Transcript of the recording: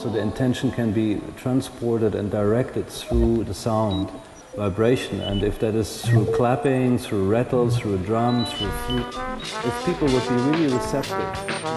so the intention can be transported and directed through the sound, vibration, and if that is through clapping, through rattles, through drums, through flute, if people would be really receptive.